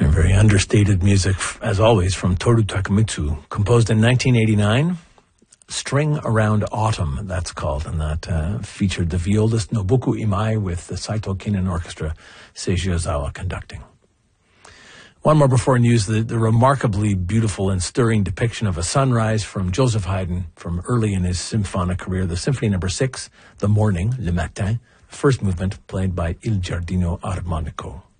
And very understated music, as always, from Toru Takemitsu, composed in 1989. String Around Autumn, that's called, and that featured the violist Nobuko Imai with the Saito Kinen Orchestra, Seiji Ozawa conducting. One more before news, the remarkably beautiful and stirring depiction of a sunrise from Joseph Haydn from early in his symphonic career, the Symphony No. 6, The Morning, Le Matin, first movement played by Il Giardino Armonico.